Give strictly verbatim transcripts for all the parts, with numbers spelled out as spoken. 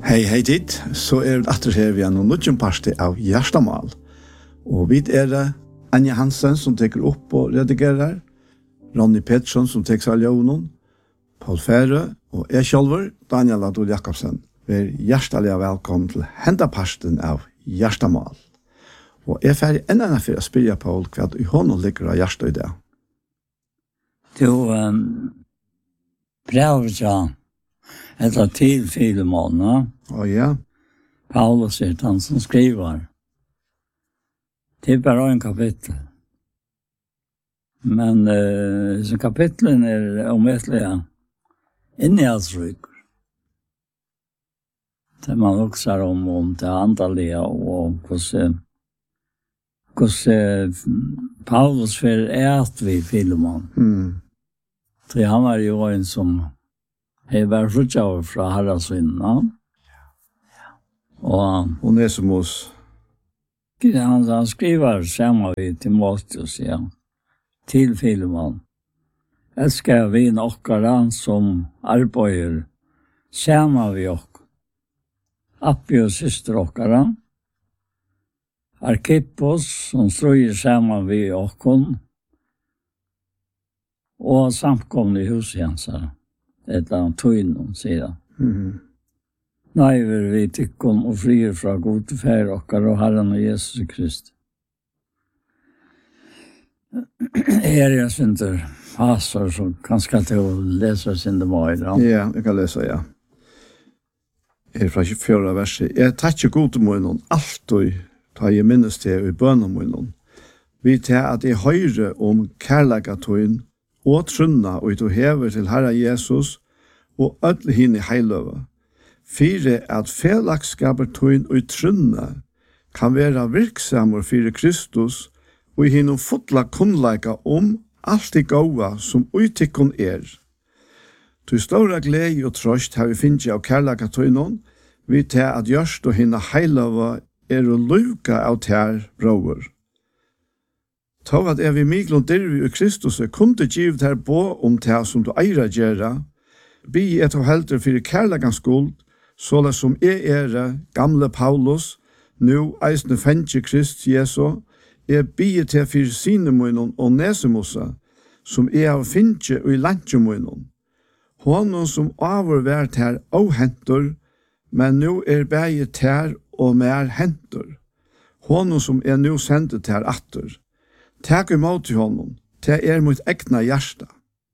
Hei, hei dit, så er det atter her vi har noen nødgjent parste av Gjerstamal. Og vi er det Anja Hansen som teker opp og redigerer, Ronny Pettersson som teker seg av Jonon, Paul Fære og jeg selv, Daniel Adol Jakobsen. Vi er hjertelig velkommen til hendaparsten av Gjerstamal. Og jeg er ferdig enda enn for å spørre Paul hva i hånden ligger av hjertet i det. Du, um, brevet ja. Etter til Filemon, ja. Å ja. Paulus er han som skriver. Det er bare en kapittel. Men uh, så kapitlen er omvettelige innehjælsrykker. Det man også er om, om det antallige og hvordan, hvordan Paulus for et vi Filemon. Mm. Så han var jo en som jeg var fortsatt fra Haraldsvinnen. Og Onesimus. Han, han skriver sammen vi Timotheus, ja, til Filemon. Elsker vi nokkere som arbeider sammen vi oss. Appi og syster okkara. Arkippos som strøyer sammen vi okkon. Og samkomne i huset hans her. Et eller annet tøynen, sier han. Mm. Nei, vi tykker og frier fra god til fær okkar og Herren og Jesus Krist. Her jeg synder passer, så kanskje til å lese synder meg. Ja, ja jeg kan lese, ja. Her fra tjugofjärde verset. Jeg takker god til munnen, alt og ta jeg minnes til i bønnen munnen. Vi tar at jeg høyre om kærlegatøyen og trunna og to hever til Herre Jesus og ødle henne heiløve. Fire at felakskapertøyen og trunna kan være virksammer for Kristus og henne fotla kunnleika om alt det gåa som utikkon er. Til stora glede og trøst har vi finnet av kærlegatøyen vi tar at gjørst og henne heiløve er å luka av tær brøver. Tog at er vi miklon dirvi i Kristus kunde givet her på om det som du eira gjerra, bi et og helter fyrir kærlegans skuld, såla som jeg er gamle Paulus, nu eisne fengi Krist Jesu, er bi til fyrir sine munnen og nesemusa, som jeg har fingi og i lantje munnen. Hånden som overvært her og hentur, men nu er bægi tær og mer hentur. Hånden som er nu sendet her atter. Takk imot til honom, til er mot egna hjärsta.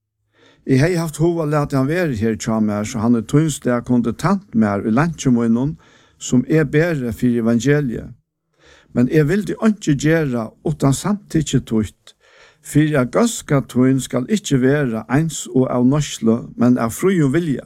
Jeg har haft hova lete han være her tja mer, så han er tunnstig kunde tant mer i lantjemunnen, som er bedre for evangeliet. Men jeg vil det ikke gjøre utan samtidig tøyt, for jeg gøska tøyen skal ikke være ens og av norsle, men av fri og vilja.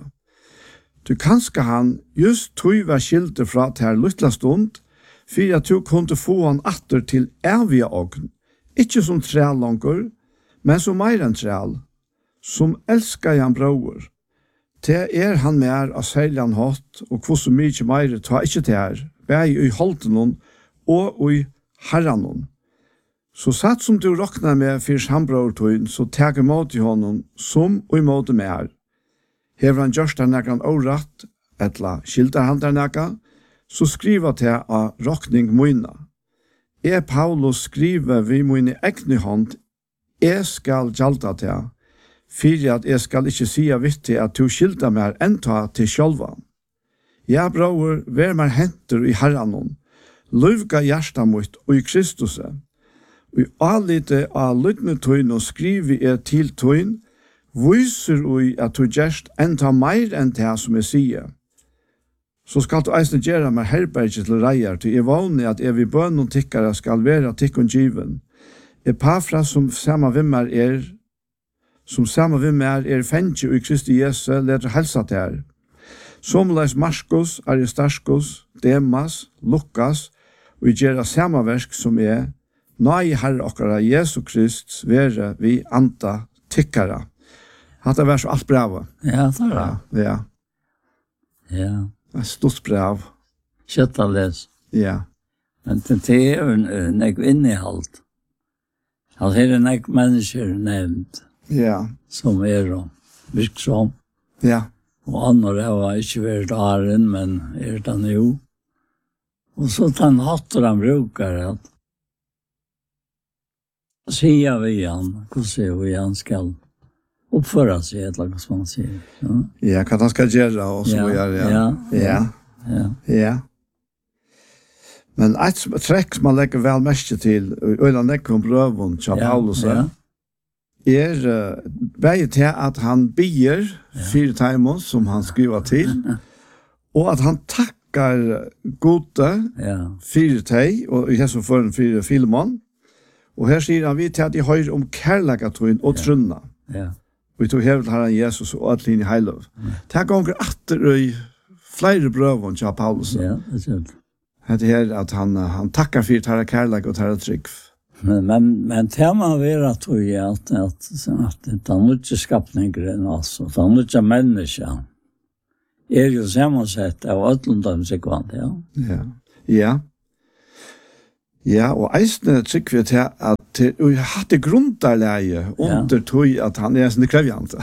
Du kanskje han just tøy var skilte fra til her luttla stund, for at du kunne få han atter til evige ogn, ikke som træl langer, men som mer enn træl, som elsker han brøver. Til er han mer av særlig hatt, og hvor så mye mer tar ikke til her, bare i holden og i herren. Så satt som du råkner med for sambrøvertøyen, så tar jeg mot i hånden som og i måte mer. Hever han gjørst der nekken årett, etla skilter han der nekken, så skriver til av råkning møyna. Jeg, Paulus, skriver vi mine egne hånd, jeg skal gjalda til, for at jeg skal ikke si vitt til at du skilder meg enta til sjølva. Ja, bror, vær meg henter i herren, løvga hjertet mot og i Kristus. Og allite av lytmetøyen og skriver jeg til tøyen, viser vi at du gjerst enta mer enn det som jeg sier. Så skal du eisne gjøre meg herberget til reier, til jeg vågner at jeg vil bøn og tikkere skal være tikkun given. Epafra som samme vimmer er, som samme vimmer er fengi i Kristi Jesu, leder helsa til her. Somleis Marskos, Aristarkos, Demas, Lukas, og vi gjør samme verk som er, nøy herre okkara Jesu Krist, være vi anta tikkere. Hatt det vært så alt bra. Ja, det er det. Ja. Ja. Et stort brev. Kjøttales. Ja. Men det er jo nek innehalt. Altså her er nek mennesker nevnt. Ja. Som er og virksom. Ja. Og andre har ikke vært åren, men er det nå. Og så den hatter han brukar at sier vi han, hvordan vi han skal uppföra sig, eller vad man säger. Ja, ja vad han ska göra och så ja, gör ja. Ja. Ja. Ja. Ja. Men ett träck som man lägger väl mest till öland det kom brövon till Paulus. Ja. Är uh, bäge till att han ber för timon som han skriver till och att han tackar gode Ja. för dig och i så för för filmen. Och här säger han vi till att de hör om kärlekatoin och trunna. Ja. Vi tog her til Herren Jesus og alt inn i heilov. Det gonger atter i flere brøvene til Paulus. Ja, det er det. Det her at han, han takkar for tæra kærlek og tæra trygg. Men, men, men det må være, tror jeg, at, at, at det er mye skapninger, altså. Det er mye mennesker. Er jo sammensett av ødlundom sekvant, ja. Ja. Ja. Ja, og eisne trygg vi til at vi har hatt det grunderleie under tog at han er sånn krevjante.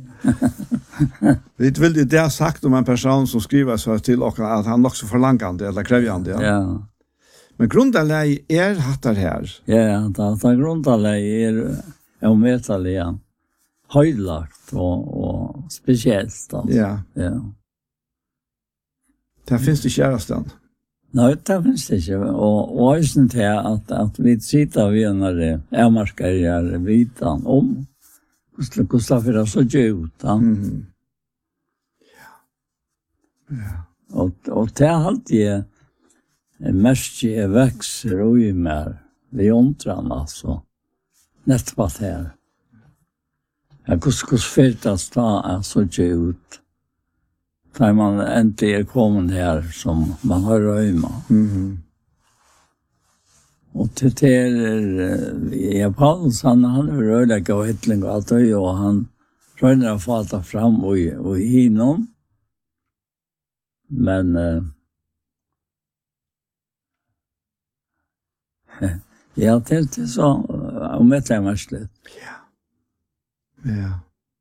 Vi vil det det sagt om en person som skriver så til oss at han er også forlangende eller krevjande. Ja. Ja. Men grunderleie er hatt det her. Ja, det, det grunderleie er ometallige, høylagt og, og spesielt. Altså. Ja. Ja. Det finnes det kjæresten. Nei, det finnes det ikke. Og, og jeg synes til at, at vi sitter ved når det er markerer vitan om hvordan det for oss å gjøre ut. Mhm. Ja. Ja. Og, og det er alltid mest jeg vekser og i mer ved omtran, altså. Nettopp at det er. Ja, hvordan fyrtast da er så gjøre ut. När man inte är kommen här som man har röjma. Mhm. Och till det är ja, Paulus, han han är rörlig och ettling och allt det och han röjnar att fata fram och, och inom. Men uh, ja, det är så om det är mest lätt. Ja. Ja.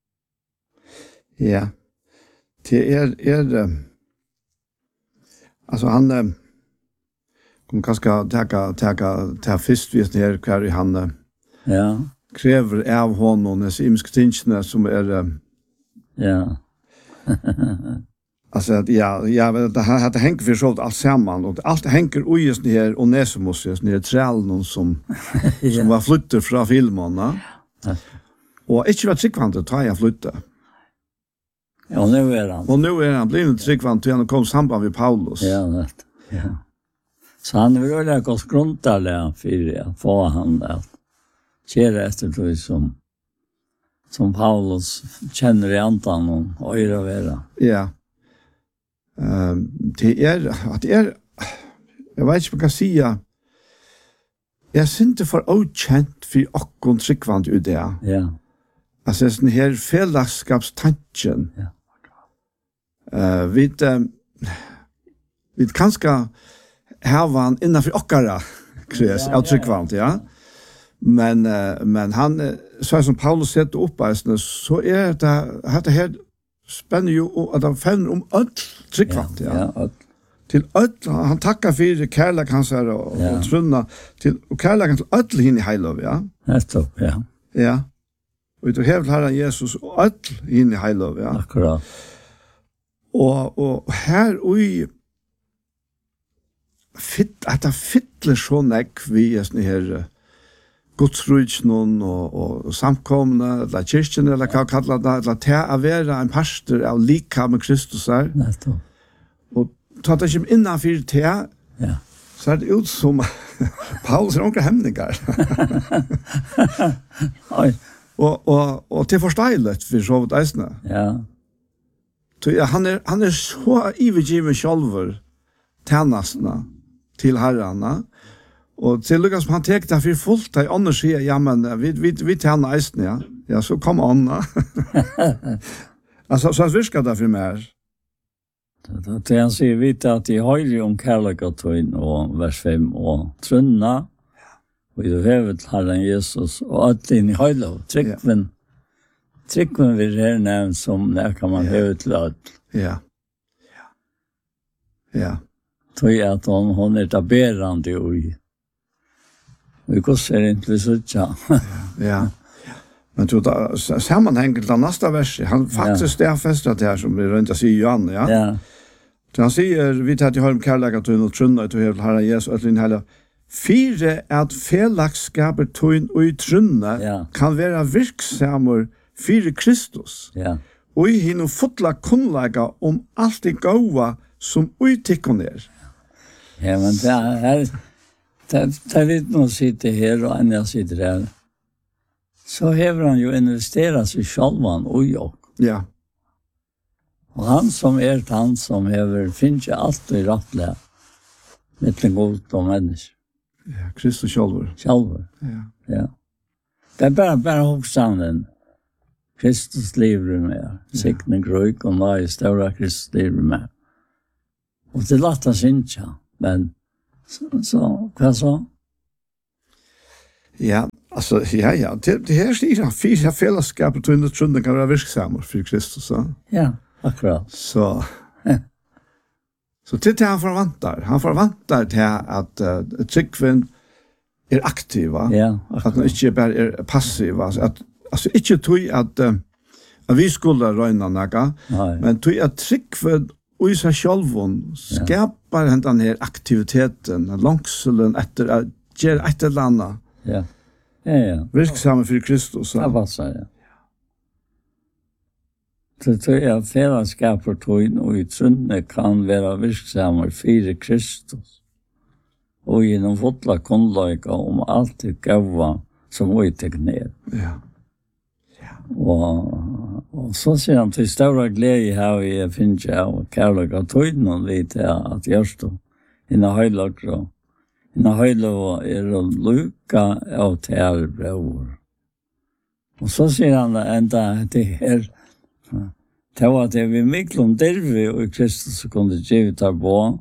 Ja. Det är är alltså han kommer kanske ta ta ta först vi är kvar i han Ja. kräver av honom och imsk tingene som är Ja. alltså att ja ja det har det hänger för så allt samman och allt hänger och just här och Onesimus just när trälen som som var flyttat från filmerna. Och inte var tryggvant att ta jag flytta. Ja, nu är han. Och nu är han blivit tryggvant till han kom samband med Paulus. Ja, det. Ja. Så han vill väl gå grundarliga för att få han att köra efter det som som Paulus känner i antan och öra vara. Ja. Ehm det är att det är jag vet inte vad jag ska säga. Jag syns inte för okänt för och tryggvant ut det. Ja. Alltså sån här fällskapstanken. Ja. Eh vi uh, vi kanske har han innanför okkara kräs av tryggvant, ja. Men uh, men han så som Paulus sätter upp alltså så är det har det här spänner ju att han fäller om allt tryggvant, ja. Ja, ja. Till allt han tackar för kärlek hans här och, Ja. och trunna till och kärleken till allt hin i heilov, ja. Nettopp, ja. Ja. Och du har Herren Jesus och allt hin i heilov, ja. Akkurat. Og, og her ui fitt, at det fytler så nekk vi er sånne her godsrujtsnån og, og samkomne, eller kyrkjen, eller hva kallar det, eller til å være en pastor av lika med Kristus her. Nettopp. Og ta det ikke innanfyr til, Ja. så er det ut som Paulus er onker hemningar. Oj. og, og, og til forsteilet for så vidt eisne. Ja. Så han er han er så ivergiven själver tjänsterna till herrarna och till Lukas som han tek det för fullt i andra sidan ja men vi vi vi tjänar eisen ja ja så kom Anna alltså så viskar det för mer Det det han säger vita att de har ju om kärlekatoin och vers fem och trunna och i det huvudet Herren Jesus och allt in i heilov tryggven tryggven vi här nämn som när kan man ha utlöd. Ja. Ja. Ja. Tror jag att hon, hon är taberande i. Vi går ser inte vi sådär. Ja. Men tror da sammanhänget av nästa vers, han faktiskt det fäster det här som vi runt att säga Johan, ja. Ja. Så han säger, vi tar till hörum kärleka till och trunna till hela Herren Jesus och till hela fire at felagsskaper tøyn og i trunne Ja. kan være virksamur fire Kristus. Ja. Og i hinn og fotla kunnlega om alt det gåa som utikken er. Ja, men det er her, det det er litt noe sitter her og en jeg sitter her. Så hever han jo investerat sig självan och jag. Ja. Och han som är han som hever finns ju allt i rättliga mittlen god och människa. Ja, Kristus självor. Själva. Ja. Ja. Det är bara, bara hoppstanden. Kristus lever med. Sikten gröjk och nej, stora Kristus lever med. Och det låter sig inte. Men så, så vad så? Ja, alltså ja ja, det det här stiger han fyra fällskap och tunna trunna kan vara virksamma för Kristus så. Ja, akkurat. Så så det han förväntar. Han förväntar till att uh, tryggven är aktiva. Ja, Att akkurat. man inte bara är passiva. Alltså, att, alltså inte tog att, uh, att vi skulle röna något, Nej. men tog att tryggven och i sig själv skapar den här aktiviteten, långselen efter att göra ett eller annat. Ja. Ja, ja. Virksamma för Kristus. Det Så. var så, ja. Det tror jag fällskap och tog och i trunne kan vara virksamma för Kristus. Och genom fotla kunnlöjka om allt det gåva som vi tar ner. Ja. Och, och så ser han till stora glädje här vi finns av kärleka tog lite att görs då. Inna höjlagra. Inna höjlagra är det lycka av till bror. Och så ser han ända det här. Det var det vi mycket om dervi och Kristus kunde ge ut av på.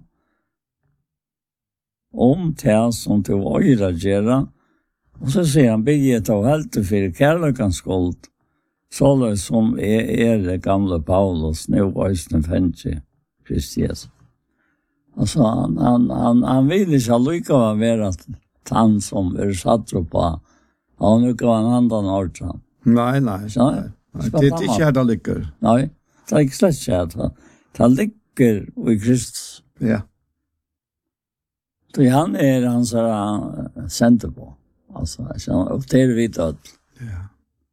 Om det som det var öra gera. Och så säger han bygget av helt för kärlekans skuld. Så det som är, är det gamla Paulus nu östen fänge Kristus. Alltså han, han, han, han vill inte lycka vara han som är satt på. Han nu kan han andan ordan. Nej, nej. Så, nej. nej. Det är inte här det ligger. Nej, det är inte slett kjært. Det ligger i Kristus. Ja. Så han är han så han sände på. Alltså, så och det är vi då. Ja.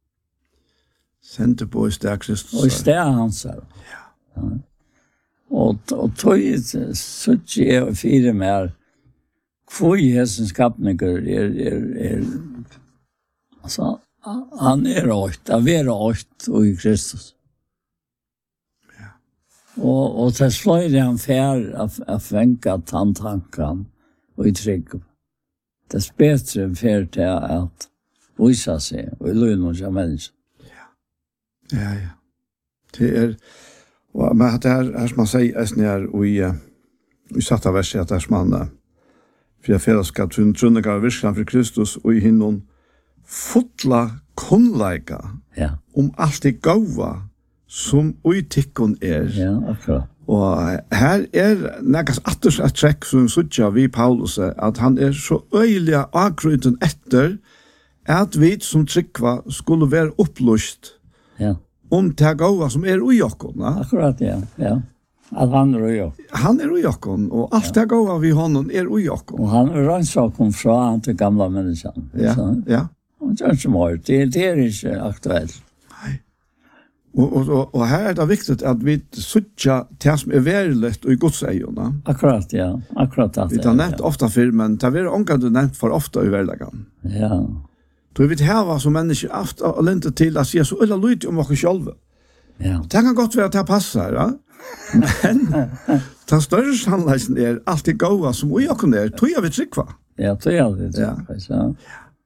Sände på i stär Kristus. Och det är han så. Ja. Och och tog så tjej fyra mer. Kvoi hesen skapninger är är är alltså han är rätt, av är rätt och i Kristus. Ja. Och och så slår det han fär att att vänka tantankan och i trygg. Det är bättre för det att visa sig och löna och människa. Ja, ja. Det är och men det här är som man säger är när vi vi satt av verset där som man för fällskap till trunniga virksamma för Kristus och i hinnon fotla kunnleika Ja. om allt det gåva som utikken er. Ja, akkurat. Og her er nekas atters et trekk som sutja vi Paulus at han er så øyelig akryten etter at vi som tryggva skulle være opplyst Ja. om det gåva som er ui okkon. Ja? Akkurat, ja. Ja. Att han är ju. Han er ui okkon, og alt det gåva vi honom er ui okkon. Och han är rannsaka kom från han till gamla människan. Ja, Så, ja. och det är inte mer. Det, det är inte aktuellt. Og, og, og, og her er det viktig at vi sutja det som er veriligt og i Guds eierne. Akkurat, ja. Akkurat att Vi har nevnt ofta før, men det er omgang du nevnt for ofta i hverdagen. Ja. Du vet hava som mennesker ofta og lente til at sige så øyla lyd om oss själva. Ja. Det kan godt være at det passar, ja. Men den større sannleisen er alltid gåa som ui okken er, tog jeg vi tryggva. Ja, det är det. Ja. Ja.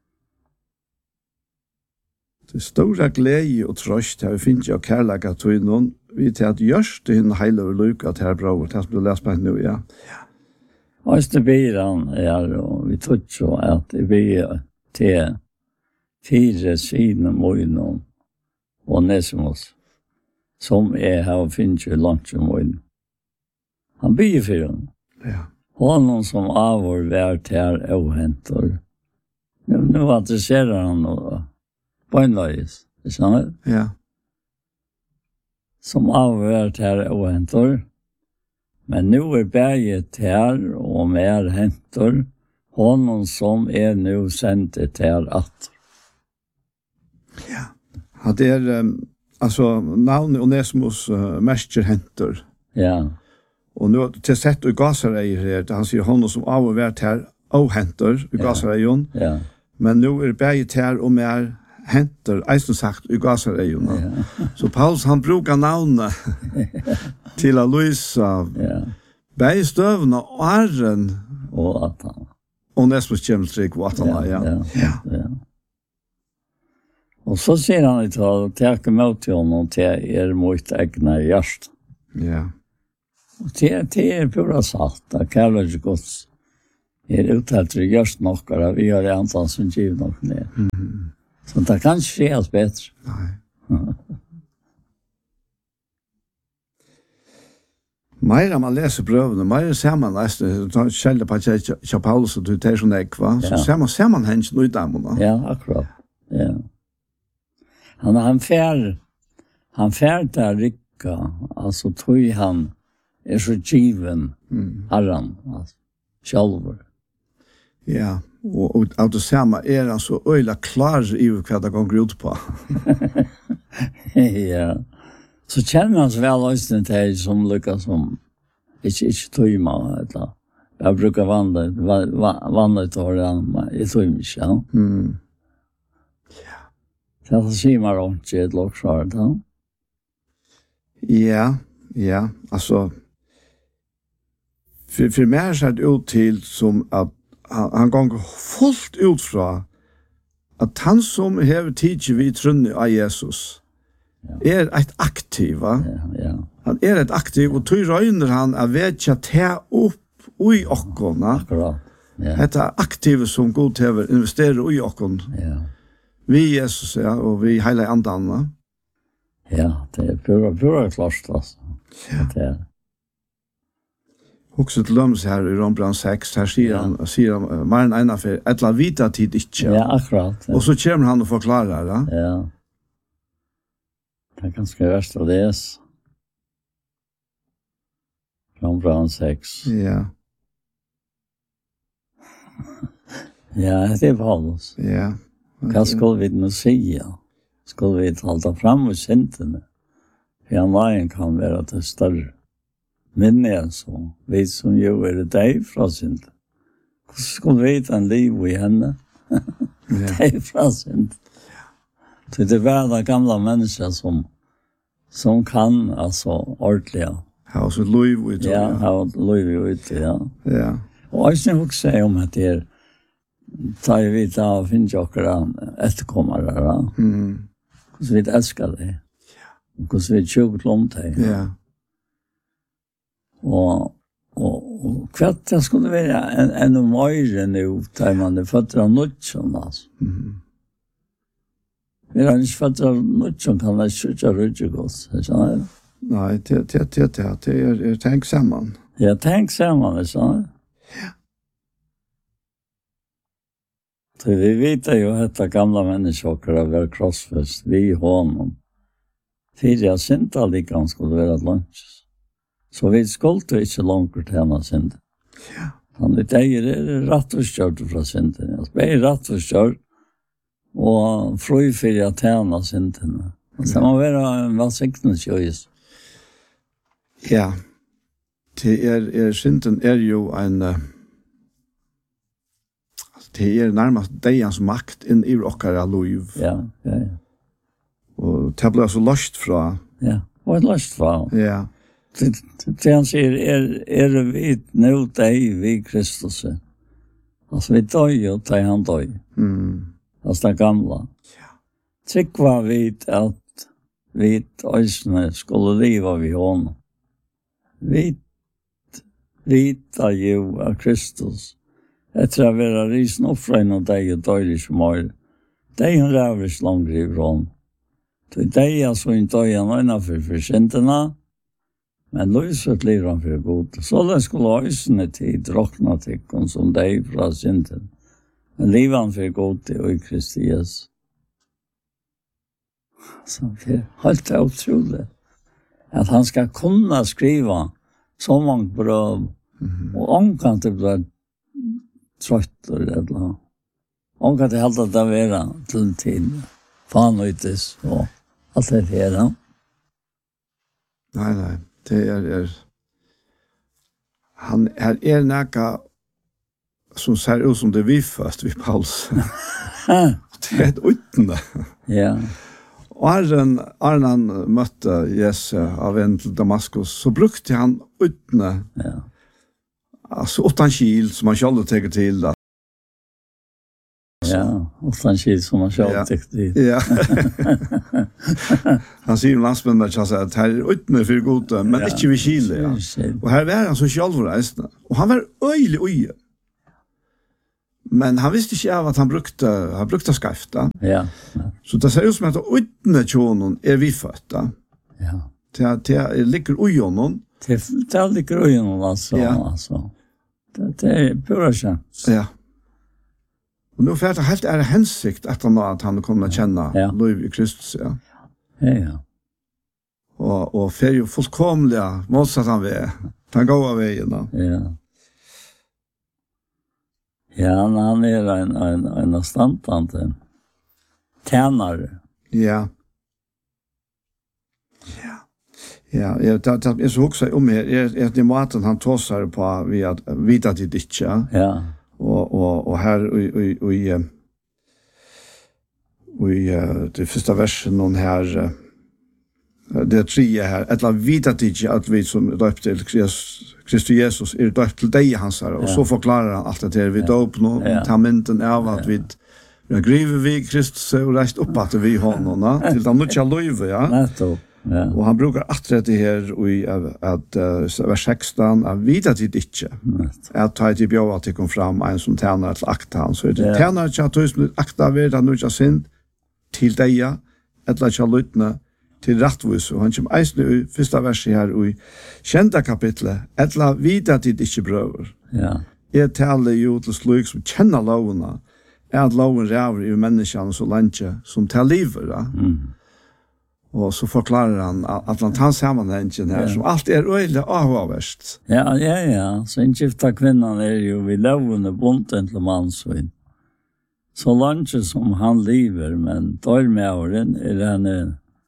Det stora glädje og trøst har vi finnet av kærlega tog noen, vi til at gjørs det henne heile over lykke at her bra, det som du leser på henne nu, ja. Och det blir han är och vi tror så att det blir till fyra sidor mojnon Onesimus, som er her finnes i lunchen min. Han bygger for henne. Ja. Honom som avår vært her og hentor. Nu, nu adresserer han noe på en løys, ikke sant? Ja. Som avår vært her og hentor. Men nu er berget her og mer hentor, honom som er nu sendt til at. Ja. Ja, det er, um, altså, navnet Onesimus uh, mestjer hentor. Ja. Og nu til sett i Gasareier her, han sier honom som av og vært her og hentor i Gasareion. Ja. Men nu er berget her og mer hentor, eisen sagt, i Gasareion. Ja. Så Paulus, han brukar navnet til å lyse Ja. begge støvene og æren Og at han. Onesimus kommer til og at han er, ja. Ja. Ja. Ja. Og så sier han i tal, takk imot til honom til er mot egna hjert. Ja. Og det, det er pura satt, at kærlighet gods er uttalt til hjert nokkara, vi har det antall som giv nok ned. Mhm. Så det kan ikke skje bedre. Nei. Meira man leser brøvene, meira ser man nesten, du skjelder på Kjell Paulus og du tar sånn ekva, så Ja. ser man, ser man hens noe i damene. Ja, akkurat. Ja. Han, han fær, han fær der rikka, altså tog han er så given Mm. herran, altså, sjálfur. Ja, og, og av det samme er han så øyla klar i hva det går ut på. Ja. Så kjenner han seg vel også til som lykkes som ikke, ikke tøyma, eller jeg bruker vannet, vannet til han, men jeg tøymer ikke, ja. Mm. Så jeg sier meg ikke et loksvaret, ja. Ja, ja, altså, for, for meg ser det ut til som at han, han går fullt ut fra at han som hever tidsi vi trunni av Jesus er et aktiv, va? Ja, ja. Han er et aktiv, og tog røyner han av vedtja ta opp ui okkona. Akkurat. Ja, Dette er aktive som god hever investerer ui okkon. ja. Vi Jesus, ja, og vi heile andan. Ja, det er pura, pura klart, altså. Ja. Det er. Också till löms här i Rombrand sex, här säger Ja. han, säger han, mer än ena för ett la vita tid inte. Ja, akkurat. Ja. Och så kommer han och förklarar det. Ja. Det er ganske verst å lese. Rombrand sex. Ja, Ja, det er Paulus. ja. Hva skulle vi nå si? Skulle vi halda fram med syndene? For han veien kan være til større. Men jeg så, vi som jo er deg fra synden. Hvordan skulle vi ta en liv i henne? Ja. Deg fra synden. Så det er det gamla mennesker som, som kan, altså, ordentlig. Ja, och så Louis ut. Ja, ha liv ute, ja. Ja. Og jeg synes også si om at det er, tar vi da og finner jo akkurat etterkommere, ja. Mm. Hvordan vi elsker det. Hvordan vi tjukt om det. Ja. Og, og, og hva det skulle være en, en møyre nå, da man er født av nødtjen, altså. Mm. Vi er ikke født av nødtjen, kan det ikke rydde godt, ikke sant? Nej, det det det det det är är tänk samman. Ja, tenk sammen, ikke sant? Ja. Så vi vet jo at det gamle mennesker har vært krossfest, vi honom. Fyrir jeg synda likans skulle være lunsj. Så vi skulle ikke langt til henne synda. Ja. Han er deier er rattforstjørt fra synden. Jeg er rattforstjørt og fri fyrir jeg til henne synden. Så må være en velsiktende kjøys. Ja. Det är är synden är ju en uh, det är närmast dejans makt in i okkara liv. Ja, ja, ja. Och det blir så lust fra. Ja, og et løst fra. Ja. Det han sier, er, er vi nå deg vi Kristus? Altså vi døy jo, da han døy. Mm. Altså det gamla. Ja. Trygg var vi at vi øysene skulle leva vi honom. Vi vita jo av Kristus. Etter å være risen offrein og deg og døylig som er. Deg han rævris langere i vrån. Til deg er så ikke døyen innenfor for syndene, men lyset lever han for god. Så det skulle øsene tid drokna til som deg fra synden. Men lever han for god og i Kristi Jesus. Så det er helt utrolig at han skal kunne skrive så mange brøv mm-hmm. og omkant det blir trøtt og redla. Omkant det helt at det være til en tid. Fanøytes og alt det her. Nei, nei. Det er, er han er, er nækka som ser ut som det vi først, vi Pauls. Det er et utende. Ja. Og Arren, Arren møtte Jesus av en til Damaskus, så brukte han utende. Ja. Altså åttan kil som han selv teker til. Da. Ja, åttan kil som han selv ja. teker til. Ja. Han sier om landsmennene at her er utende for gode, men ja. Ikke ved kile. Ja. Og her var han så selvreisende. Og han var øyelig øye. Men han visste ikke av at han brukte, han brukte skreft. Ja. Ja. Så det ser ut som at utende tjonen er vi født. Ja. Det, det ligger ujonen. Det, det ligger ujonen, altså. Ja. altså. Det, det er pura kjent. Ja. Og nå for det helt er det hensikt at han, at han kommer til å kjenne ja. Liv i Kristus. Ja, ja. ja. Og, og for jo fullkomlig motsatt han ved. Han går av veien. Da. Ja. Ja, han er en, en, en standtante. Tjänare. Ja. Ja. Ja, jeg, det, det, jeg så også om her, er, er det måten han tåser på ved at vite at det ikke. Ja. Og, og, og her og, og, og, i, og i det første versen noen her det er tre her etla vita tidje at vi som døpt til Kristus Jesus er døpt til deg hans her og ja. Så forklarer han alt det her vi ja. Døp nå ja. Ta mynden av at vi ja, griver vi Kristus og reist opp at vi hånden til den nødja løyve ja. Ja. Og han brukar attrett her i at uh, vers sexton av vita tid ikke at ta til bjør at det kom fram en som tjener til akta han så er det tjener til at du akta ved at nødja sin til deg etla til lytne til rettvis, og han kommer eisne i første verset her, og i kjente kapitlet, etla vita tid ikke brøver. Ja. Jeg taler jo til slik som kjenner lovene, er at loven ræver i menneskene så lenge som til livet. Ja. Mm. Og så forklarer han at han tar sammenhengen her, ja. Som alt er øyelig avhåverst. Ja, ja, ja. Så innkjifta kvinnan er jo vi lovene bunten til mannsvinn. Så lenge som han lever, men dør med åren er henne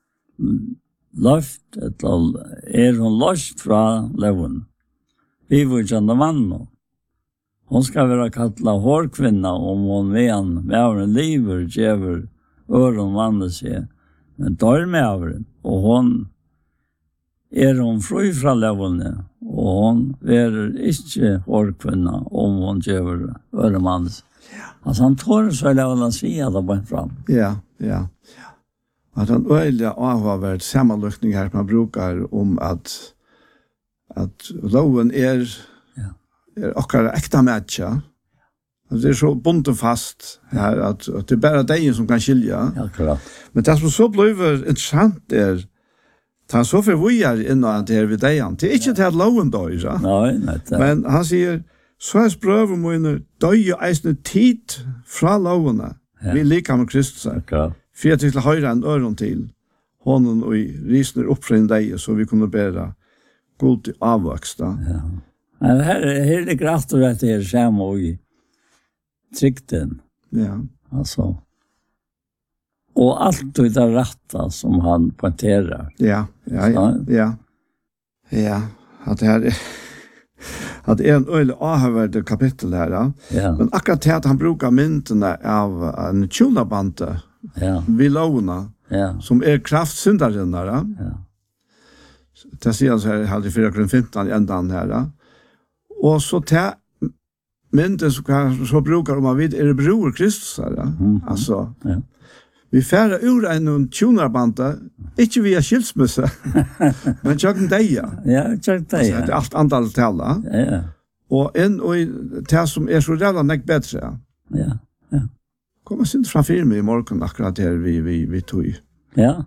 løft, er hun løst fra leven. Vi var kjenne mannen. Hun skal være kattlet hårkvinna om hun ved han med åren lever, djever, øren vannet seg. Men dør med åren, og hun er hun fri fra levende, og hun er ikke hårkvinna om hun djever, øren vannet seg. Altså han tår så levende sida da bare fram. Ja, ja, ja. At han øyelig avhåverdt sammenløkning her man brukar om at at loven er ja. Er akkurat ekta matcha. Det er så bundet fast her at, at det er bare deg som kan skilja. Ja, klart. Men det som så blir interessant er han så for vi er innan det her ved deg. Det er ikke til at loven dør, ja. Nei, nei. Men han sier så er sprøver mine døy og eisne tid fra lovene. Ja. Vi liker med Kristus her. Klart. For jeg til høyre en øron til hånden og risner opp fra en deg så vi kunne bære god avvokst. Ja. Men her, her ligger alt og rett her skjem og i trykten. Ja. Altså. Og alt og det rette som han pointerer. Ja, ja, ja. Ja, ja. At det her er at det er en øyelig avhøverde kapittel her. Ja. Ja. Men akkurat til at han bruker myndene av en tjonabante ja. Vi lovna ja. Som er kraftsyndaren där. Ja. Det sier han så her halvt fyra kring femton i ändan här. Och så ta mynden så kan så brukar de vid är det bror Kristus här. Mm-hmm. Alltså. Ja. Vi färra ur en tjonarbanda, inte via skilsmässa. Men tjocken deja. Ja, tjocken deja. Det är allt antal tala. Ja, ja. Och en och det som är så jävla näck bättre. Ja, ja. Kommer synd framför mig i morgon akkurat här vi vi vi tog. Ja.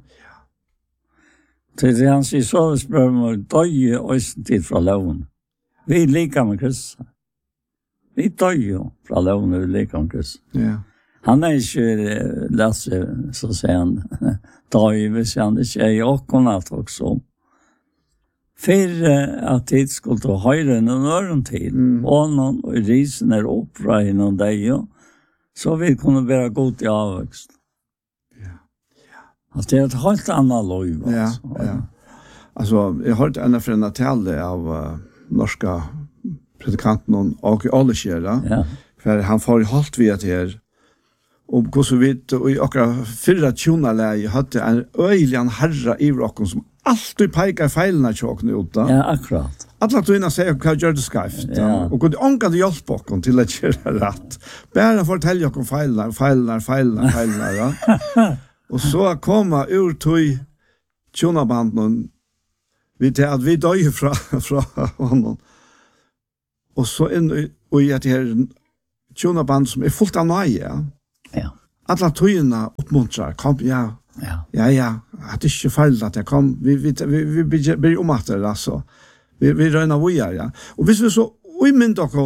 Til det han sier så, det spør meg, døye øysen tid fra loven. Vi liker med Kristus. Vi døye fra loven, vi liker med Kristus. Ja. Han er ikke lese, så sier han, døye, hvis han ikke er i åkkonat også. For at tid skulle ta høyre noen øren til, mm. og noen og risen er oppra i noen deg, så vi kunne være god i avvekst. Ja. Ja. At det er et helt annet lov. Ja, altså. Ja. Altså, jeg har hørt en av en tale av uh, norska predikanten og Åleskjera, ja. For han får holdt via til her, og hva så vidt, og i akkurat fyrre tjonaleie hadde en øyelig en herre i rocken som alltid peikar feilene tjokkene ut da. Ja, akkurat. Alla tøyna sier hva gjør det skreft. Ja. Og god ångade hjelp okken til å gjøre rett. Bare fortelle okken feilene, feilene, feilene, feilene. Ja. Og så kommer ur tøy tjonabanden vi til at vi døy fra, fra honom. Og så inn og i at det her tjonaband som er fullt av nøye. Ja. Ja. Alla tøyna oppmuntrar, kom, ja, ja, ja, ja, det er ikke feil at jeg kom, vi, vi, vi, vi blir om at det, altså. Vi, vi røyner vujer, ja. Og hvis vi så umynd dere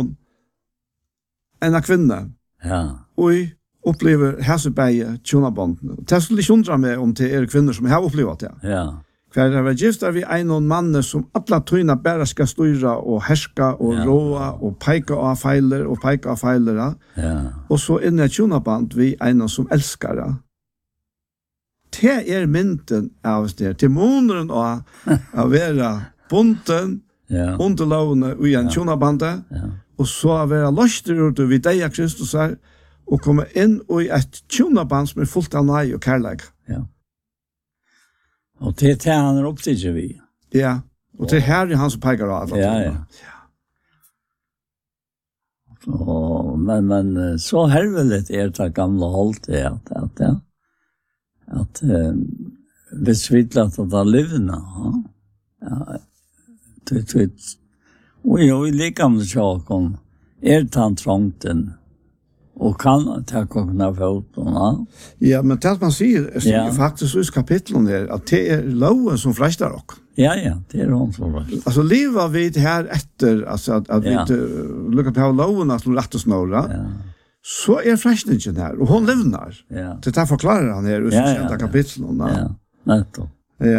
en kvinne, ja. og vi opplever hesebæge tjonabåndene, det skulle ikke undre meg om det er kvinner som har opplevd det. Ja. For det er gift der vi en og manne som alle tøyna bare skal styre og herska og ja. Råa og peika av feiler og peika av feiler. Ja. Og så inne i tjonabånd vi en som elsker det. Det er mynden av det. Til måneden av å være bunten, ja. Underlovene og i en ja. Tjonabande, ja. Og så å være løster ut vid deg av Kristus her, og komme inn i et tjonaband som er fullt av nei og kærlighet. Ja. Og det er det han er opptidget vi. Ja, og det er her han som peker av alle. Ja, ja. Ja. Og, men, men så hervelet er det gamle holdt det, at, at, ja. At uh, hvis vi lette det livene, ja, det er og jeg liker med tjåken, er det han trångten, og kan ta kokken av foten, ja. Ja, men det man sier, er ja. Faktisk i kapitlen her, at det er loven som flester dere. Ja, ja, det er hon som flester. Altså, livet vi her etter, altså, at, at ja. Vi lukker på loven som rett og snåre, ja. Så er frelsningen her, og hun livnar. Ja. Det der forklarer han her, i ja, ja, ja. Kapitlen. Ja, ja. Nettopp. Ja.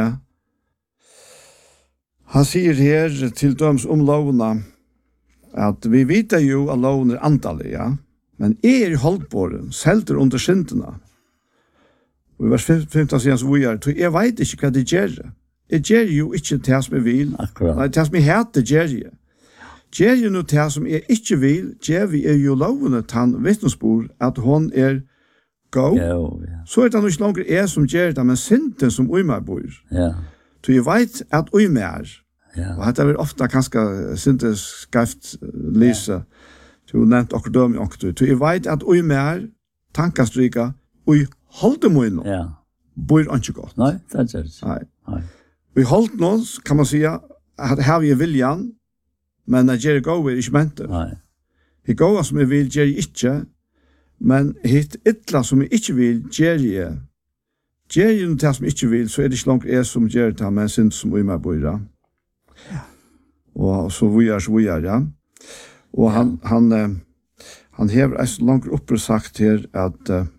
Han sier her til døms om lovene, at vi vet jo at lovene er antallige, ja. Men er i holdbåren, selter under syndene. Og i vers femten sier han så vujer, jeg vet ikke hva det gjør. Jeg gjør jo ikke det som jeg vil. Akkurat. Nei, det som jeg heter gjør jeg. Gjør jo noe det som jeg ikke vil, gjør vi er jo lovende tann vittnesbord at hun er god. Ja, ja. Så er det ikke langer jeg som gjør det, men synden som ui meg bor. Ja. Så jeg vet at ui meg er. Ja. Og det er ofte ganske synden skreft lyse. Ja. Du nevnt okkur døm i okkur. Så jeg vet at ui meg er tankastryka ui holde mig nå. Ja. Bor ikke godt. Nei, det er det. Nei. Nei. Vi holdt nå, kan man si, at her vi er viljan, men jeg gjør gode er ikke mente. Nei. Jeg gode som jeg vil gjør jeg ikke, men hitt ytla som jeg ikke vil gjør jeg. Gjør jeg noe som jeg ikke vil, så er det ikke langt jeg som gjør det, men synd som vi med bor. Ja. Og så vi er så vi er, ja. Og han, ja. han, uh, han hever et langt oppe sagt her at, uh,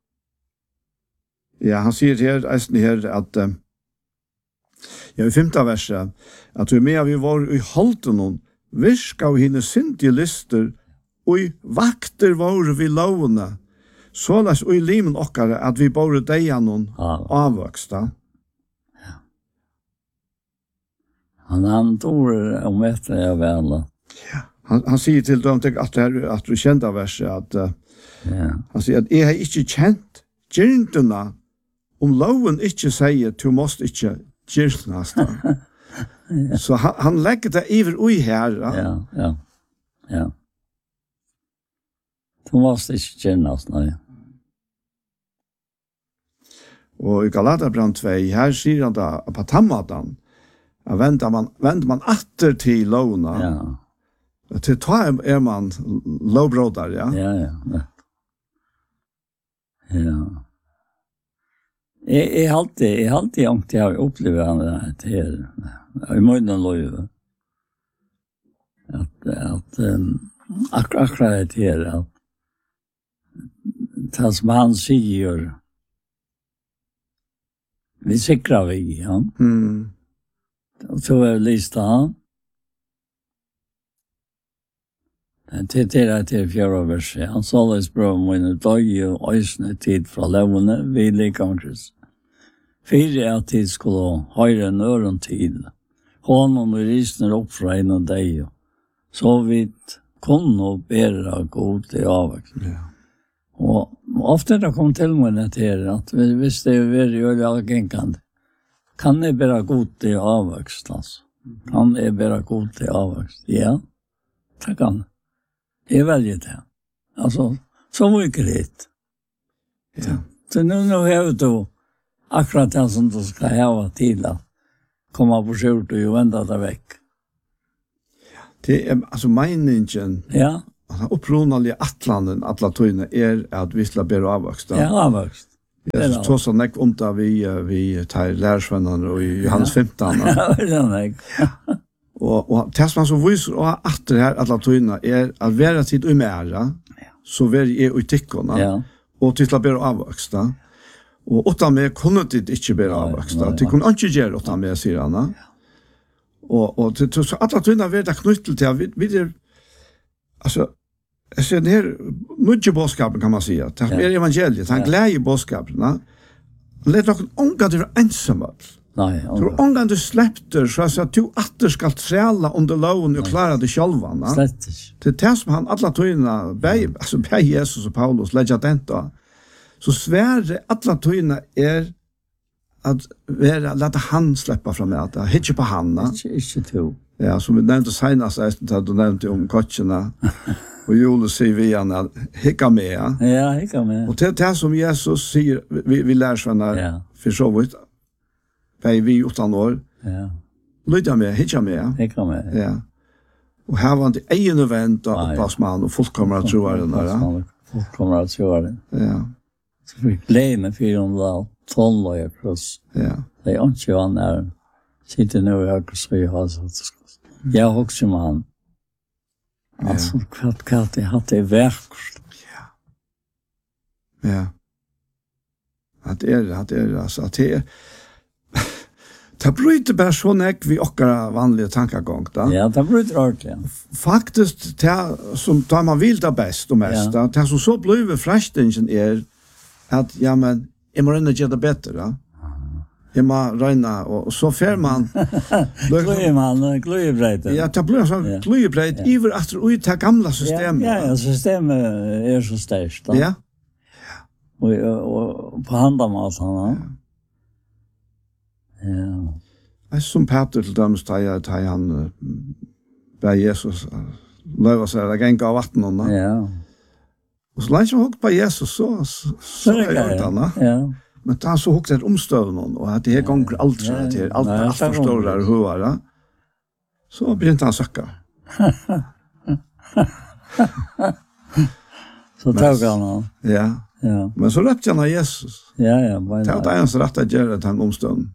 ja, han sier her, eisen her, at, uh, ja, i femte verset, at vi med vi var i holden noen, virka av henne syndige lister, og i vakter var vi lovene, så las og i limen okkara, at vi bare deia noen avvoksta. Ja. Han han tror om etter jeg vel. Ja. Han, han sier til dem at, at du kjente verset, at uh, ja. Han sier at jeg har ikke kjent gjerntene om loven ikke sier du måst ikke gjertnes da. Ja. Så han, han legger det iver ui her. Ja, ja, ja. ja. Du måst ikke gjertnes, nei. Og i Galaterbrand to, her sier han da på tammatan, vender man, vender man atter til lovene. Ja. Til ta er man lovbrådar, ja? Ja, ja. Ja. Jag är alltid jag alltid jag inte har upplevt att det är i munnen löv. Att att akkurat det här att tas man säger vi säkrar vi ja. Mm. Och så är listan. Det är det till fjärde verset. Han sa det bra om en dag och ösne tid från levande vid likanges. Fyra att tid skulle höra en öron tid. Honom och risner upp från en av dig. Så vitt kunne bära god i avväxt. Ja. Och ofta det kom till mig det här att hvis det är väldigt öliga gänkande kan det bära god i avväxt alltså. Kan det bära god i avväxt? Ja, det kan. Det är väldigt det. Alltså, så mycket rätt. Ja. Så nu, nu har du akkurat det som du ska ha till att komma på skjort och vända dig väck. Det är alltså meningen. Ja. Alltså upprunalige atlanden alla tøyne er at vi skal bære avvokst. Ja, avvokst. Jeg synes tog så nekk om da vi, vi tar lærersvennerne og i Johannes femton. Ja, det er nekk. Og, og det som han så viser og at det her alle tøyne er at være tid og mære, så være jeg og tikkene, Ja. og til å bære avvokst. Og åtta med kunne de ikke bære avvokst. De kunne ikke gjøre åtta med, sier han. Og, og til, så alle tøyne være knyttet til, vi, vi er, altså, jag ser det här mycket boskapen kan man säga. Det är evangeliet, han glädjer boskapen. Han leder någon ångan till ensamhet. Nej. Tror ångan du släppter så att du åter ska träla under loven och klara det själva. Slett Det är det som han alla tøyna, bäg, alltså bäg Jesus och Paulus lägger den då. Så svärre alla tøyna är att vara, låta han släppa från mig. Att hitcha på han. Ikke, ikke to. Ja, som vi nämnde senast, att du nämnde om coacherna. Och Julius säger vi han att hicka med. Ja, Ja, jeg kan med. och det är det som Jesus säger, vi, vi lär sig när, Ja. för så vitt, vi vi utan år, Ja, lyda med, hicka med. jeg kan med. Ja. Och här var han till egen event och Ja, ja. uppasman och folk kommer att tro den där. Folk kommer att tro det. Ja, Så vi gleder med fyrahundra tolv och jag kross. ja, Det är inte jag när sitter nu och jag så jag har så. Jag har också med han. Alltså, kvart kvart jag hade det verkst. ja. Att det är, att det är, alltså, att det är, det bryter bara så näck vi åkara vanliga tankegång då. Ja, det bryter ordentligt. Faktiskt det som tar man vill det bäst och mest, Ja. det som så blir frestingen är att ja men jag må röna göra det bättre då. Jag må röna och så fer man Glöjer man, glöjer brejten. ja det blir så Ja. glöjbreit iver att ut det gamla systemet. Ja, ja, systemet är så stärkt. då. Ja. Och, och, och på handamasarna. Ja. Jag som Peter till döms tar jag tar han bär Jesus löva sig att gänga av vatten och Ja. och så länge jag hugg på Jesus så så, så är det utan. Ja. Men då så hugg det omstövningen och att det här gånger allt så att det är allt Nej, allt det är förstårar hur så började han söka. Så tog han han. Ja. Ja. Men så rätt han Jesus. Ja, ja. Bara, Det är ens rätt att göra den omstövningen.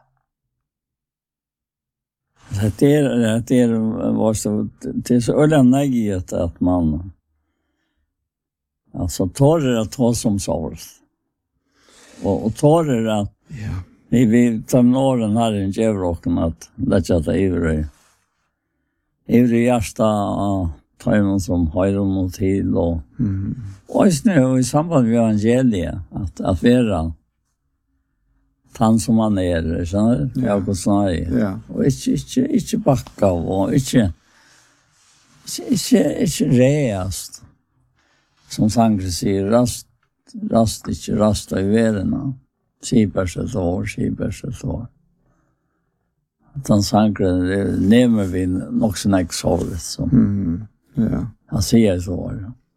Så det är, det är, var så, det är så öllänägget att man alltså tar det att ta som sars. Och, och tar det att Ja. vi vi tar åren här i Djävrocken att lägga det ivrig. Ivrig hjärsta tar någon som har dem till och Mm. och nu i samband med evangeliet att, att vara han som han är, så Ja. jag går snarare. Ja. Och inte, inte, inte backa och inte, inte, inte reast. Som Sankre säger, rast, rast, inte rasta i världen. Sibers ett år, Sibers ett år. Utan Sankre nämner vi nog sån här såret som Mm. Ja. han säger så.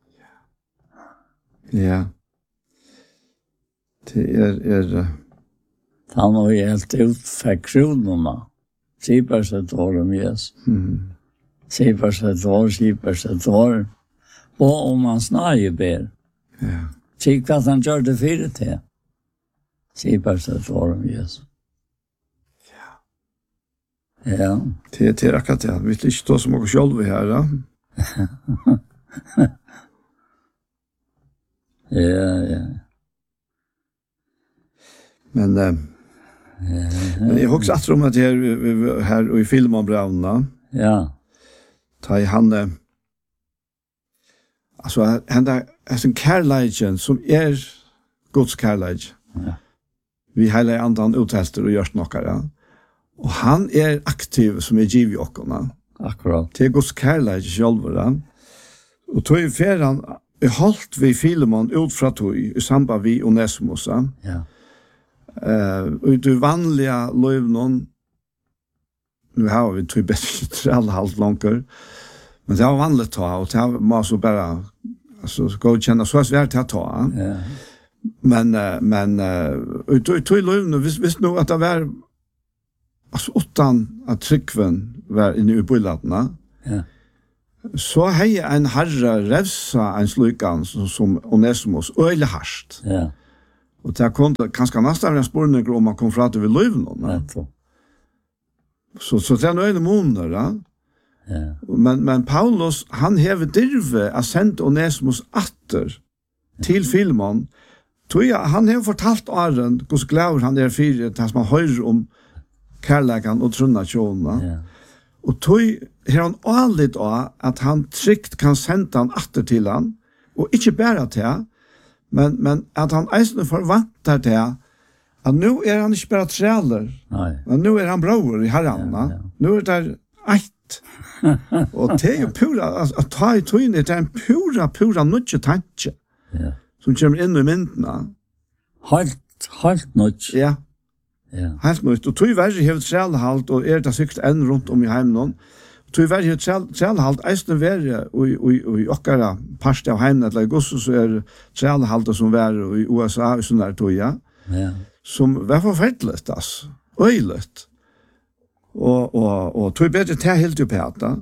Ja. Det är är Han har ju helt ut för kronorna. Sibers ett år om Jesus. mm. Sibers ett år, Sibers ett år. Och om man snarare ber. Ja. Kik vad han gör det för det. Sier bare så for dem, Jesus. Ja. Det det är akkurat det. Vi vill inte stå som och själva här, ja. Ja, ja. Men eh men jag har också att om att här här och i filmen om Brauna. Ja. Ta i han eh, alltså han där är en kärleken som är Guds kärlek. Ja. Vi hela andan uttester och görs något, ja. Och han är aktiv som är giv i ockorna. Akkurat. Det är Guds kärlek själva. Och tog i färran är halt vi filmen ut från tog i samband vi Onesimus. Ja. Eh, och det vanliga lövnon nu har vi tog bättre alla halvt långt. Men det var vanligt ta och det var så bara alltså gå och känna så svårt att ta. Ja. Men uh, men ut ut i lövnon visst visst nog att det var alltså utan att tryckven var inne i bullarna. Ja. Så hej en herre revsa en slukan som, som Onesimus öle harst. Ja. Och det kunde kanske nästan en spårning om man kom fram till lövnon. Ja. Så så det är nog en månad, ja. Ja. Men men Paulus han häver dirve att sända Onesimus åter till filmen. Tror jag han har fortalt Aron hur glad han är för att man hör om kärleken och trunna tjona. Ja. Och tog har han allit av att han tryggt kan sända han åter till han och inte bara till men men att han även förväntar till att nu är han inte bara träller. Nej. Men nu är han bror i Herren. Ja, ja. Nu är det ett. Och det är ju pura, alltså, att ta i tog det är en pura, pura nudge tanke. Ja. Som kommer in i myndena. Halt, halt nudge. Ja, Ja. helt nudge. Och tog i värre helt trälhalt och är det sikkert en runt om i hemmen. Tog i värre helt trälhalt eisen värre och i okkara parst av hemmen eller i gosse så är trälhalt som värre i U S A och sån där tog jag. Ja. Som var forferdelig, altså. Øyligt. Og, og, og tog bedre til helt opp her.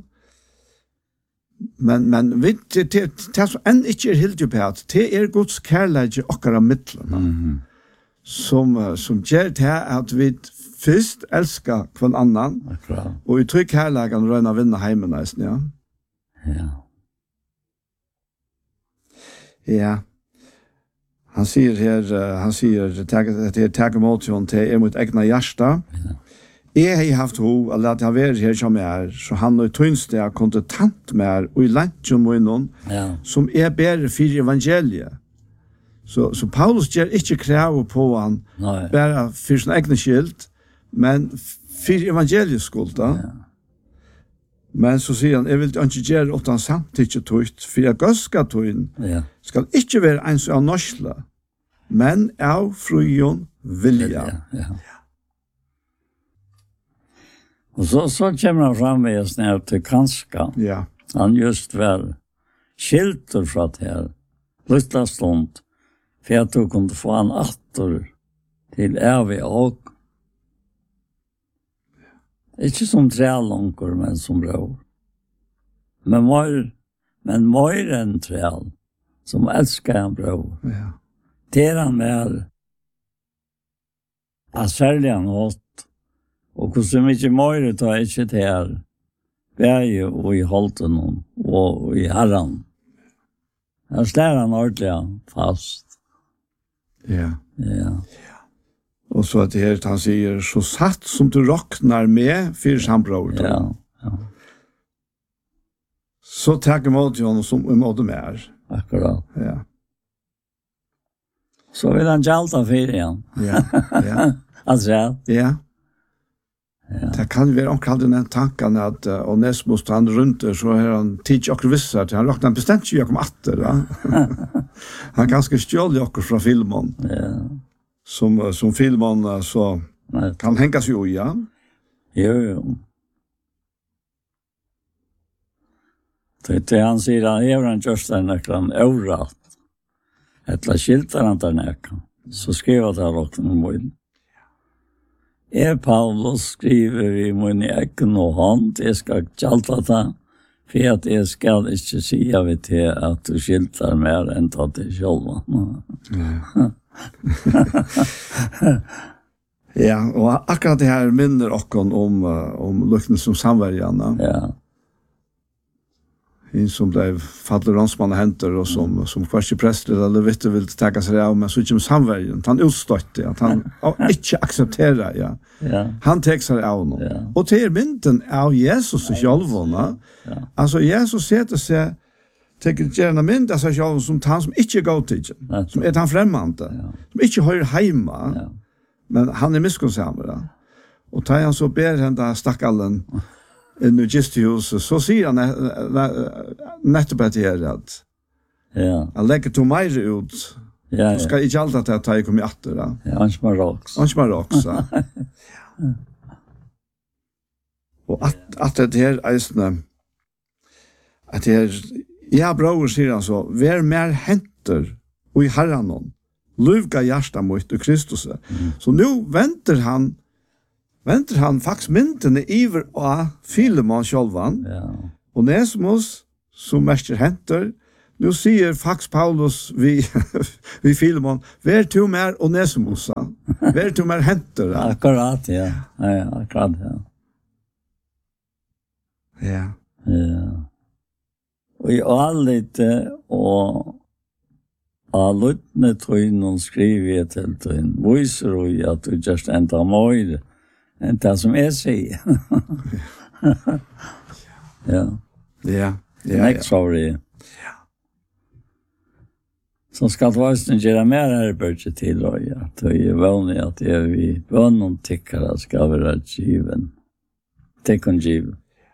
Men, men vi, det, det, det som enn ikke er helt opp her, det er Guds kærlighet i okkara midtlerne. Mhm. Som, som gjør det at vi først elsker hver annan, Akkurat. og i tog kærligheten røyne å vinne heimen, ja. Ja. Ja. Han säger här uh, han säger att det är tag emot hon till är mot egna hjärta. Ja. Jag har haft ho att låta vara här som är så han och tynste kunde tant mer och i lunch och någon Ja. som är bättre för evangeliet. Så så Paulus ger inte krav på han Nej. bara för sin egna skyld men för evangeliets skull då. Ja. Men så säger han jag vill inte göra utan samtidigt trygt för jag gaska tyn. Ja. Skal ikke være en som er norsla, men av frujon vilja. Ja. Ja. Och så så kommer han fram med oss ner till kanska. Ja, Han just var skilter fra det her. Lilla stund. For at du kunne få han atter til evig og. Ikke som trælonker, men som bror. Men mer, men mer enn træl. Som elsker en bror. ja, Det er han mer. At særlig han hatt. Og hvordan mye mer tar ikke det her. Bæge og i holden og i herren. Han slår han ordentlig fast. ja. Ja. Og så at det her han sier, så satt som du råknar med fyrir sambror. Ja. Ja. Så takk imot honom som imot mer. Akkurat. Ja, Så vil han gjalta fyrir igjen. ja, ja. Altså, ja. Ja. Ja. Det kan være omkring den tanken at uh, Onesimus han rundt der, så har han tid til akkur visser til han råkner bestemt ikke jeg kom atter. Ja. Han ganske stjål akkur fra filmen. Ja. Som, som filmen uh, så Nei. kan hängas ju i, ja. Jo, jo. Det er han sier, han er han just en ekran overalt. Etla skiltar han der nekka. Så skriver det her også noe mun. Er Paulus skriver i mun i ekken og hånd, jeg skal gjalta det, for at jeg skal ikke si av til at du skiltar mer enn tatt det sjølva. Ja. Ja, og akkurat det her minner okkon om, om lukten som samverjana. Ja. En som ble fattelig rånsmann henter, og som, mm. som kvarske prester eller vitte vil takke seg av, men så ikke med samverjen. Han utstøtte, at han ikke aksepterer, ja. Ja. Han tek seg av noe. Ja. Og til mynden av Jesus og sjølvåna, ja. Altså Jesus setter seg teker gjerne mynd av seg selv som han som ikke går til, som er han fremmande, ja. Som ikke hører heima, ja. Men han er miskunnsamere. Og da han så ber henne stakkallen inn i gistehuset, så sier han nettopp etter her at ja. Han legger to meir ut, ja, ja. Så skal ikke alt at jeg tar i kom i atter. Da. Ja, han som er råks. Han som er råks, ja. Og at, at det her eisene, at det her, ja, bror, sier han så, vær mer henter og i herranon, luvga hjärsta mot Kristus. Mm. Så nu venter han venter han faktisk myndene iver av Filemon sjølvan. Ja. Og Nesmus, som mester henter, nu sier faktisk Paulus vi, vi Filemon, vær to mer og Nesmus, vær to mer henter. Ja. Akkurat, ja. Ja, ja, akkurat, ja. Ja. Ja. Og i allite, og av luttene trøynen skriver jeg til trøynen, viser du at du just enda møyre enn det som jeg sier. Ja. Ja. Ja. Next sorry. Ja. Så skal du også gjøre mer her børje til, og ja, det er vanlig at jeg vil bønnen tikkere skal være given. Tikkene given.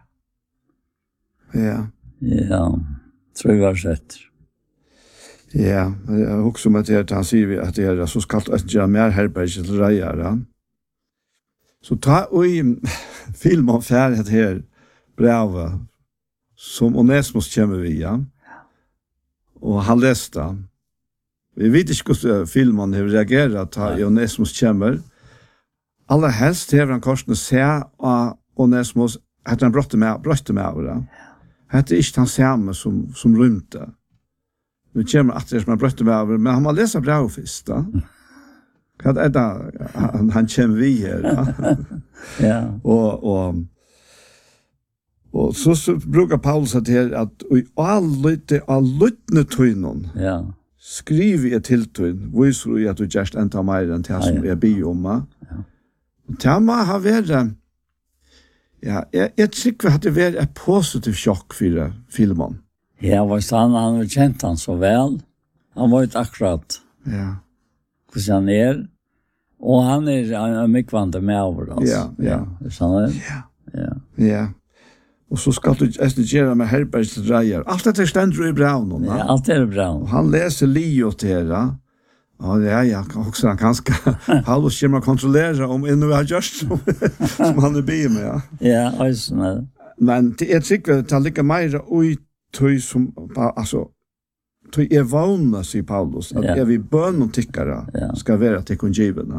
Ja. Ja, tror jeg var sett. Ja, jeg har også med det han sier at det er så skal det gjøre mer herberg til reiere. Så ta og i film om ferdighet her brevet som Onesimus kommer via, og han leste. Vi vet ikke hvordan filmen har reageret ta i Onesimus kommer. Aller helst har han korsene se av Onesimus at han brøtte med, brøtte med over det. Det er ikke han samme som, som rymte. Nu kommer att det som har brøtt med over, men han må lese brev først, da. Hva er det han, han kommer vi her, da? Ja. Og, og, og så, så bruker Paulus at her, at i alle lyttene tøynen, ja. Skriver jeg til tøynen, viser du at du gjørst enda mer enn det som jeg byr om. Ja. Det må ha vært, ja, jeg, jeg tror at det var et positivt sjokk for filmen. Ja, hvis han, han har kjent han så vel. Han var ikke akkurat ja. Hvordan han er. Og han er, han er mye vant med over oss. Ja, ja. Ja, sånn er. Ja. Ja. Ja. Og så skal du gjøre med herberg til dreier. Alt dette stender i braun. Ja, alt er braun. Og han leser Lio til det. Ja, ja, ja, også han kanskje Paulus kommer å kontrollere om ennå har gjort som, som han er bygd med. Ja, ja også, ja. Men jeg tror at det ligger mer ut tøy som, altså, tøy er vana, sier Paulus, at ja. Er vi bøn og tykkere, ja. Skal være til kongivene.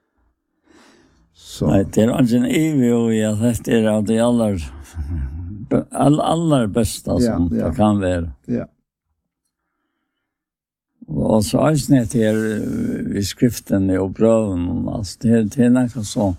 Så. Nei, det er ikke en evig og at dette er av de aller, all, aller beste som ja, ja. Det kan være. Ja. Og så er det nett her i skriften og brøven, altså, det, det er noe så,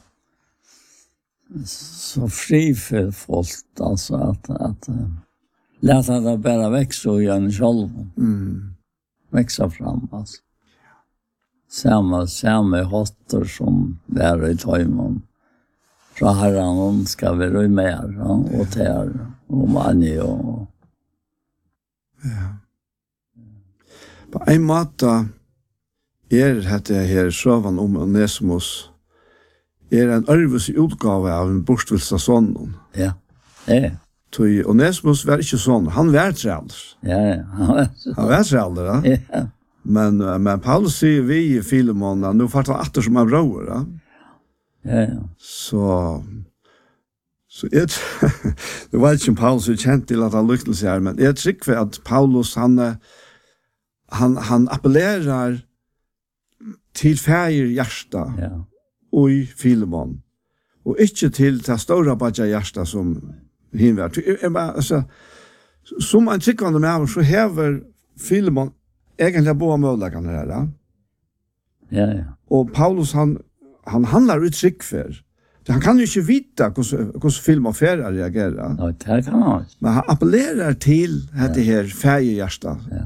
så frifullt, altså, at, at lät det bara växa och göra själv. Mm. Växa fram, alltså. Samma, samma hotter som där i tajmen. Så herran ska vi röja mer, ja, och där, och mani och... Ja. På en måte er det her søvann om Onesimus er en ærvis utgave av en bortvilsa sånn. Ja, ja. Tøy Onesimus var ikke sånn. Han var trælder. Ja, ja. Han var trælder, ja. Ja. Men, men Paulus sier vi i Filemon, nå fart han atter som er bror, ja. Ja, ja. Så, så jeg, det var ikke om Paulus er kjent til at han lykte seg her, men jeg tror at Paulus, han, han, han appellerer til fægir hjärsta ja. Og i Filemon, og ikke til det store badja hjärsta som hinvær. Altså, som en tryggvande med så hever Filemon egentlig bo av møllegene her, ja. Ja, ja. Og Paulus, han, han handlar ut tryggfer. Han kan jo ikke vite hvordan film og ferie reagerer. Ja, det kan han ikke. Men han appellerer til dette her feriehjertet. Ja.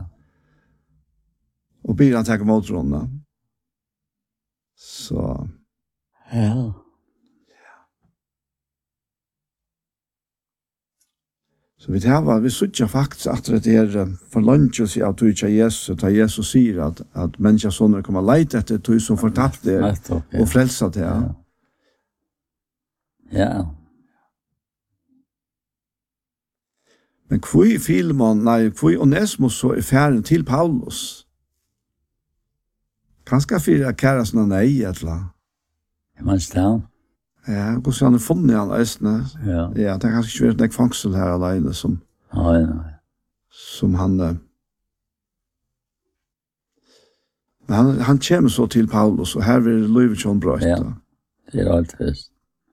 Og ber han tenke mot rådene. Så... Ja. Så vi tar, vi sutja faktisk at det er for lunch av tog ikke Jesus, da Jesus sier at, at mennesker sånne kommer leit etter tog som fortapt det og frelsa det. Ja. Ja. Men hvor Filemon, nei, hvor Onesimus så er ferden til Paulus? Kanskje for kærasene nei, etla? Man stær. Ja, hvordan han har funnet han eisene. Ja. Ja, det er kanskje ikke vært nek fangsel her alene som, Nei, nei. som han... eh, Men han, han kommer så til Paulus, og her vil Løyve Tjån brøyt. Ja. Det er alt først.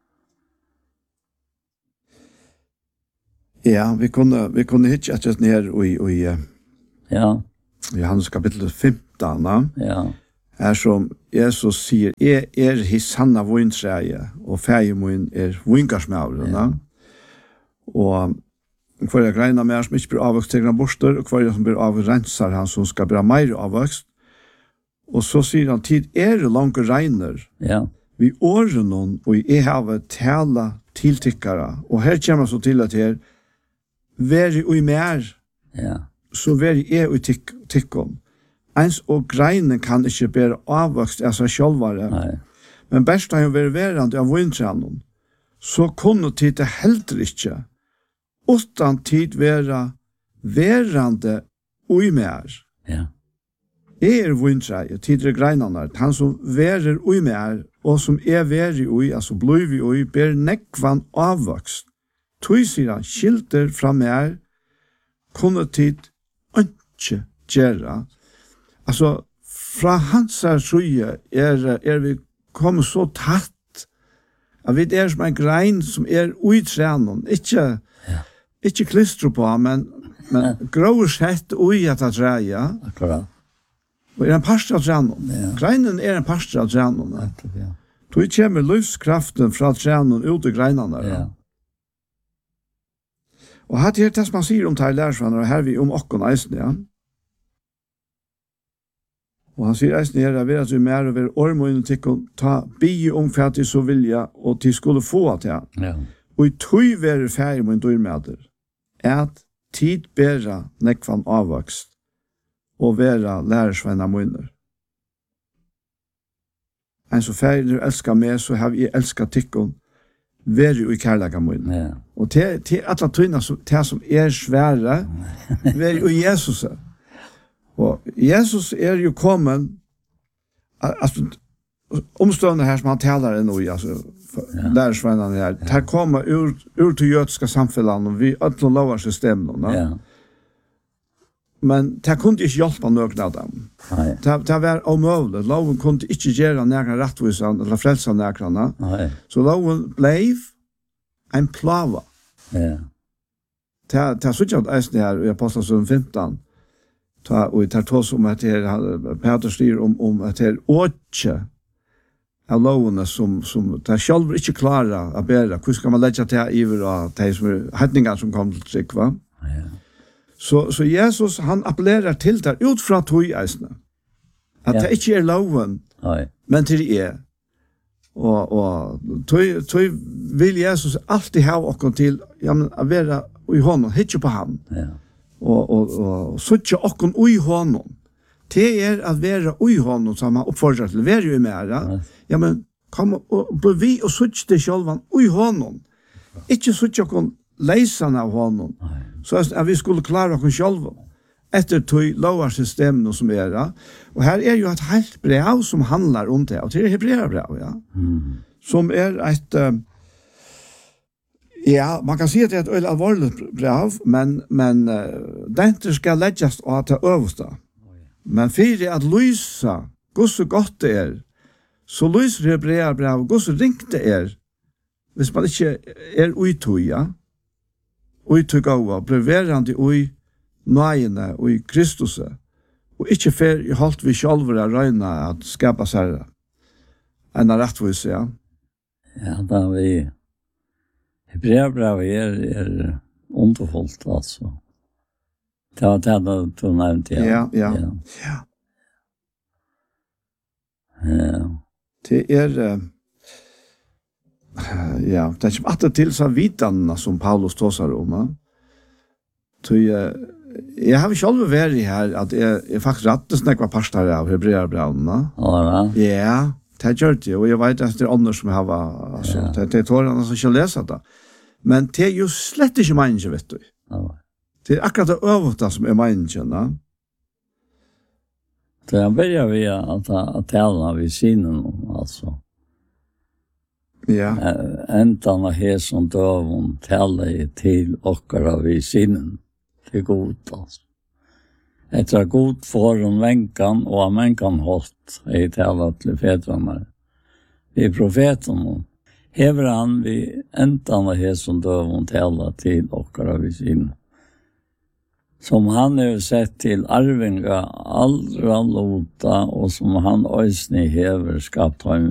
Ja, vi kunne, vi kunne hitje etter ned i, i, eh, Ja. i hans kapittel femton, ja. Ja. Her som Jesus sier, jeg er his sanna vintreie, og feiemoen er vingarsmauren. Ja. Og hver jeg greina mer som ikke blir avvokst til borster, og hver jeg som blir avvokst rensar han som skal bli mer avvokst. Og så sier han, tid er langt regner, Ja. vi åren noen, og jeg har tala tiltikkere. Og her kommer så til at her, veri ui mer, Ja. så veri jeg ui tikk, tikkom. Eins og greinen kan ikke bære avvokst av seg sjølvare. Nei. Men best har jo vært verande av vintrennen, så kunne tid det heller ikke, utan tid være verande ui mer. Ja. Jeg er vintreie, tid er greinene, han som verer ui mer, og som er veri ui, altså blod vi ui, ber nekvan avvokst. Tui sier han, skilter fra mer, kunne tid ikke gjøre. Altså, fra hans her suje er, er vi kommet så tatt, at vi er som en grein som er ui trænen, ikke, Ja. ikke klistro på, men, men grå sett ui at det treia, Akkurat. og er en parster av trænen. Ja. Greinen er en parster av trænen. Akkurat, ja. Tui kommer livskraften fra trænen ut i greinene. Ja. Og her er det som man sier om det lærersvannet, og her er vi om okken eisen, ja. Og han sier eisen her, jeg at vi mer og være ormående til å ta bie om hva de så vilja, og til skulle få til. Ja. Og i tog være ferdig med en dørmeder, at tid bæra nekvan avvokst, og være lærersvenner munner. En så ferdig elskar meg, så har jeg elsket tikkun, være i kærlega munner. Ja. Og til, til alle tøyna som, til som er svære, være i Jesus. Og Jesus er jo kommet, altså, omstående her som han taler nå i, altså, Ja. lærersvennerne her, her kommer ur, ur til jødiske samfunnet, og vi ødler lover systemet. Ja. Men det kunne ikke hjelpe noen av dem. Nei. Det, det var omøvelig. Loven kunne ikke gjøre noen rettvisene, eller frelse noen. Nei. Så loven ble en plava. Ja. Det er så ikke at eisen her i Apostelsund femton, ta, og det er to som at det er, Peter styr om, om at det er åtje av lovene som, som det er selv ikke klare å bære. Hvordan skal man legge til iver av de som er hetninger som kommer til trykk, va? Ja. Så, så Jesus, han appellerer til det ut fra tog-eisene. At Ja. det ikke er loven, Nei. men til det er. Og, og tog, tog vil Jesus alltid ha oss til ja, men, å være i hånden, ikke på ham. Ja. Og, og, og suttje okkon ui hånden. Det er at være ui hånden som han oppfordrer til. Være jo mer, ja. Ja, men kom og bli vi og suttje det sjølvan ui hånden. Ikke suttje okkon leisene av hånden. Nei. Så at vi skulle klare okkon sjølvan. Etter tog lovarsystemen som er, ja. Og her er jo et helt brev som handler om det, og det er hebreerbrev, ja. Mm. Som er et... Uh, ja, man kan si at det er et øyelig alvorlig brev, men, men uh, det skal legges av det øverste. Men for at lysa, hvor så godt det er, så lyser hebreerbrev, hvor så ringt det er, hvis man ikke er uittøy, ja. Uittøy gava, blir verande ui nøyene, ui Kristus, Og ikke fer i halt vi sjálfur er røyna at skapa seg en rettvis, ja. Ja, da vi Hebreerbrevet er, er underfullt, altså. Det var det du nevnte, ja. Ja, ja. Ja. Ja. Ja. Det er, uh, ja, det er ikke alltid til så vitanna som Paulus tåsar om, ja. Så uh, jeg har ikke alveg vært her at jeg, jeg faktisk rattes nekva pastor av Hebreerbrevene. Ja, ja. Det gjør det, og jeg vet at det er andre som har, altså, ja. det, det er tårene som ikke leser det. Men det er jo slett ikke meningen, vet du. Ja. Det er akkurat det øvete som er meningen, ja. Så jeg begynner vi at, at tale ved sinen, altså. Ja. Enten av her som døven tale til okkara ved sinen. Det er godt, altså. Etter god for en venkan, og en venkan holdt, jeg taler til fedrene. Vi er profetene. Hever han vi enten av her som døven taler til okkara ved sinen. Som han har sett til arvinga aldra lota, og som han øysni hever skapt ham